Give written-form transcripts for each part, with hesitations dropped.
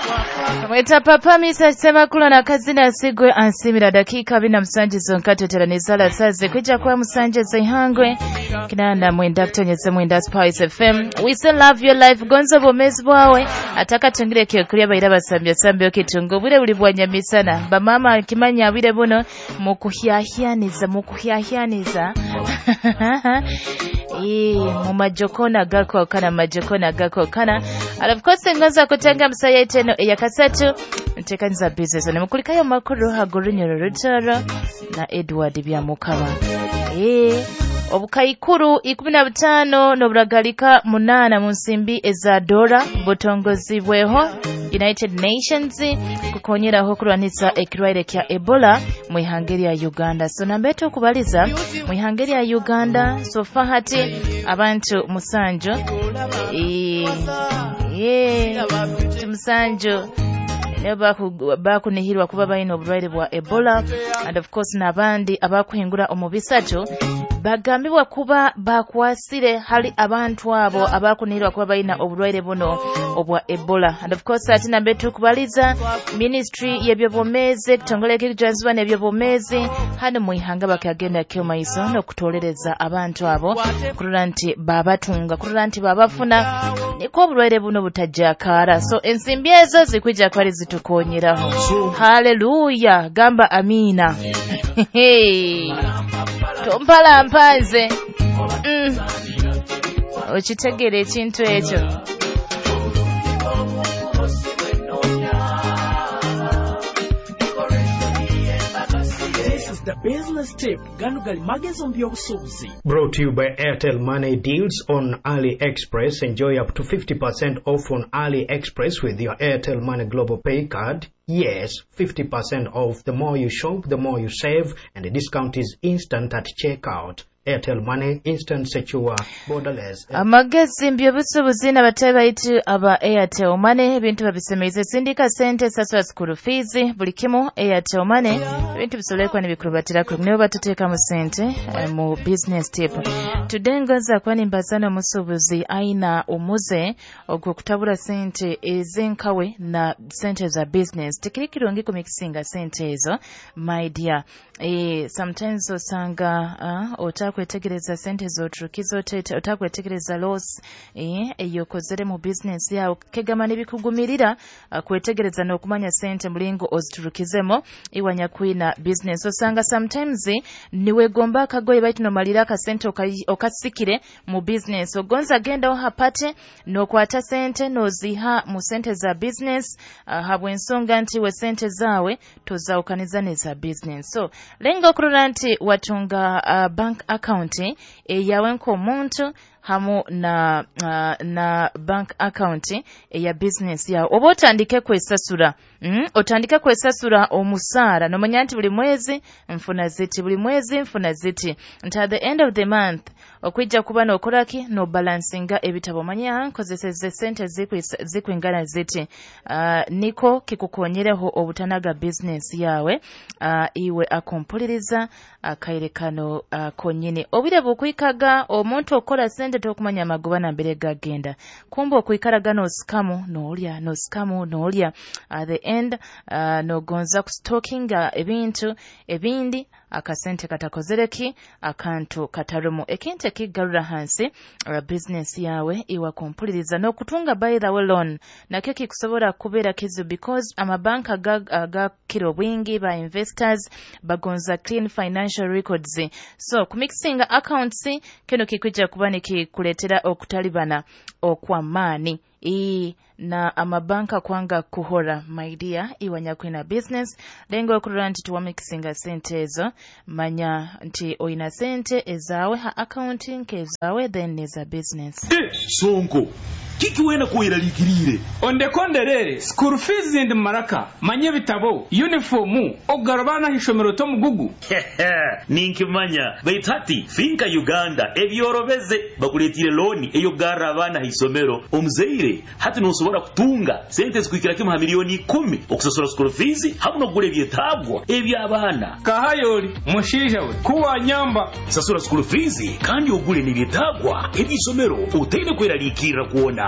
Mweta papa misa sema kula na kazi na sigwe ansimira dakika bina msanje zonka teteranisa la saze kwijja kwa msanje zihangwe kinana mwenda kutonyeza mwenda Spice FM. We still love your life gonzo bomezi bwawe ataka tungire kyo kulia bayira basambya sambyo kitungo bure buli bwanyamisana bamama kimanya bire buno mukuhyahyaniza mu majokona gako kana and of course ngaza kutenga msaya iteno ya kasatu ntekanza business ne mukulikayo makuru hagurunyoro rutara na Edward byamukaba obukayikuru 15 noburagalika 8 mu nsimbi eza dola butongozibweho United Nations kukonyeraho kulwanisa ekirwaire kya Ebola mu ihangeri ya Uganda. So nambeto kubaliza mu ihangeri ya Uganda so fahati abantu musanjo musanjo bakunihirwa kuba bayina obulwaire bwa Ebola and of course nabandi abakuhingura omubisatu bagambibwa kuba bakwasire hali abantu abo abakunihirwa kuba bayina obulwaire buno obwa Ebola and of course ati nambetu kubaliza ministry yebyobomezi kitongole kijanzwa nebyobomezi hano mu ihanga bakagenda kyo maiso no kutolereza abantu abo kurura nti babatunga kurura nti babafuna niko obulwaire buno butajjakara so ensimbi ezo zikwijja kwali zitukonyeraho haleluya gamba amina tompala mpanze okitegere ekintu ekyo The business tip ganugali magezi mbyobusubuzi brought to you by Airtel Money deals on AliExpress. Enjoy up to 50% off on AliExpress with your Airtel Money Global Pay card. Yes, 50% off. The more you shop, the more you save, and the discount is instant at checkout. Airtel Money, instant, secure, borderless. Amagezi mbyobusubuzi n'abatebe bayitu aba Airtel Money bintu babisemeze sindika sente saswa school fees buli kimu Airtel Money bintu bisolekwa n'ebikurubatira ku nibo batuteeka mu sente mu business tip. Today ngoza kwani mbazana musubuzi aina umuze okutabula sente ezenkawe na sente za business tikirikirungi kumikisinga sente ezo my dear. Sometimes osanga otakwetegereza sente zotrukizo otakwetegereza loss eyokozere mu business yawo kegama nebikugumirira kwetegereza n'okumanya sente mulingo oziturukizemo iwanya kwina business osanga sometimes niwe gomba akagoye baitino malira ka sente okasikire mu business ogonza genda ohapate n'okwata sente noziha mu sente za business habwensonga nti we sente zawe tozaukaniza neza business so lengo kurura nti watunga bank account yawe nk'omuntu hamu na bank account ya business yao oba otandike kwesasura otandike kwesasura omusara nomanya nti buli mwezi mfuna ziti nti at the end of the month okwijja kuba n'okolaki no balancinga ebitabo manya nkozeseze sente zikwingana ziti niko kikukonyereho obutanaga business yawe iwe akompuliriza akairekano konyine obire bukwikaga omuntu okola sente tokumanya amagoba na mbere gagenda kumbe okuikaraga no scam n'olya at the end no gonza ku stalking ebintu ebindi akasente katakozereki akantu katarumu ekintu ekigarura hansi business yawe iwa kompuliriza n'okutunga by the way loan nakyo kikusobola kubeera kizu because amabanka aga kiro bwingi ba investors bagonza clean financial records so kumixinga accounts keno kikwijja kuba nikikuletera okutalibana okwamaani na amabanka kwanga kuhora my dear iwanya kwina business lengo okurura nti tuwamikisinga sente ezo manya nti oina sente ezawe ha accounting ezawe then neza business sonko kiki wena kuira likirire onde konderere school fees and maraka manye bitabo uniform ogarabana hishomero to mugugu ninki manya baitati finka Uganda ebyorobeze bakuletire loan eyo garabana hisomero omzeire hati nosobora kutunga sente zikwikira kimha milioni 10 okusasura school fees hamuno gure byetabwa ebyabana kahayoli mushija we kuwa nyamba sasura school fees kandi ogure ni byetabwa ebisomero utende kwera likira kuona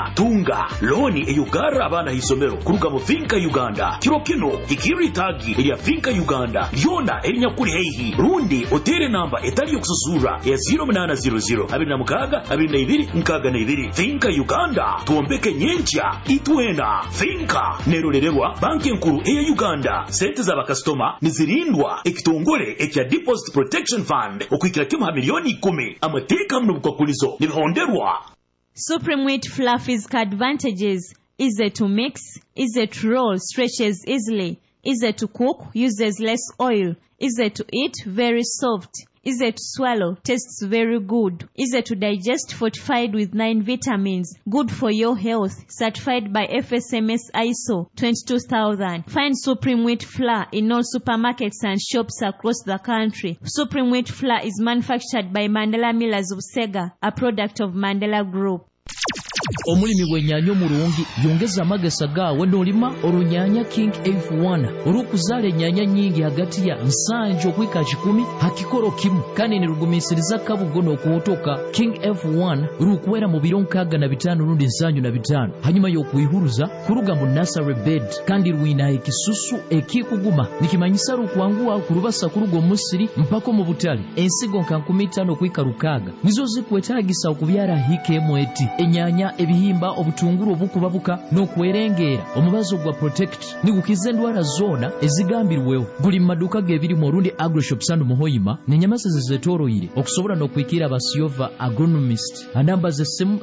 Uganda tunga loni eyugara abana hisomero kuruga mu Finka Uganda kirokino ikiri tagi ya Finka Uganda lyona elinyakuri heihi rundi otere namba etali yokususura ya 0800 abinamukaga abinayibiri nkaga nayibiri Finka Uganda tuombeke nyencha itwena Finka nerorerwa banki nkuru eya Uganda sente za bakastoma nizirindwa ekitongole ekya Deposit Protection Fund okwikira kimu milioni 10 amateka mno bukakulizo nibihonderwa. Supreme Wheat Flour physical advantages: easy to mix, easy to roll, stretches easily, easy to cook, uses less oil, easy to eat, very soft, easy to swallow, tastes very good, easy to digest, fortified with 9 vitamins, good for your health, certified by FSMS ISO 22000. Find Supreme Wheat Flour in all supermarkets and shops across the country. Supreme Wheat Flour is manufactured by Mandela Millers of Sega, a product of Mandela Group. Omulimi w'ennyanya omulungi yongeza amagesa gaawe n'olima olunyanya King F1 olw'okuzaala ennyanya nnyingi hagati ya 7 okuyika 10 hakikolo kimu kandi ne lugumiisiriza kabugo n'okuwotoka. King F1 lukuwera mu biro 65 rundi 75 hanyuma y'okuyihuluza kuruga mu nursery bed kandi lwina ekisusu ekikuguma nikimanyisa lukwanguwa kulubasa kuruga omusiri mpako mu butale ensigo nka 15 okuyika 6 nizo zikwetaagisa okubyala hikemu eti ennyanya ebihimba obutunguru obukubabuka n'okwerengera omubazo gwa protect nigukiza endwala zona ezigambirwewo buli maduka gebiri mu Rundi Agrishop Sandu Muhoyima n'enyamasa zezetoroyire okusobola n'okwikira abasiova agronomist anamba z'essimu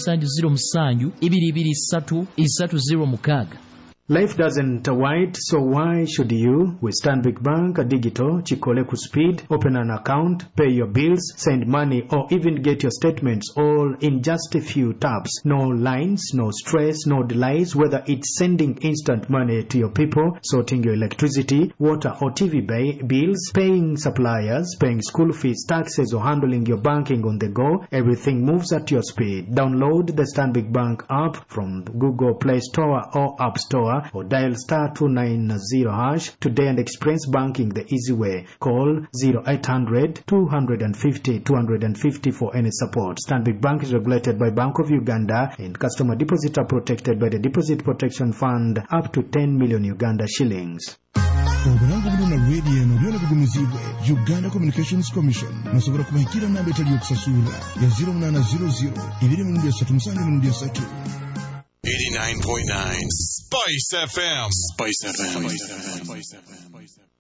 0707 223 306. Life doesn't wait, so why should you? With Stanbic Bank Digital, Chikole ku speed, open an account, pay your bills, send money, or even get your statements all in just a few taps. No lines, no stress, no delays, whether it's sending instant money to your people, sorting your electricity, water or TV bills, paying suppliers, paying school fees, taxes, or handling your banking on the go. Everything moves at your speed. Download the Stanbic Bank app from Google Play Store or App Store, or dial star 290 hash today and experience banking the easy way. Call 0800 250 250 for any support. Stanbic Bank is regulated by Bank of Uganda, and customer deposits are protected by the Deposit Protection Fund up to 10 million Uganda shillings. Obulango buluna radio no byona bigumizibwe Uganda Communications Commission musobora kumahikira namba etali yokusasula ya 0800 237 89.9 Spice FM. Spice FM.